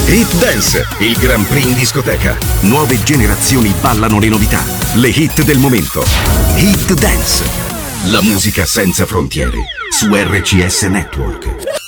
Hit Dance, il Grand Prix in discoteca. Nuove generazioni ballano le novità, le hit del momento. Hit Dance, la musica senza frontiere, su RCS Network.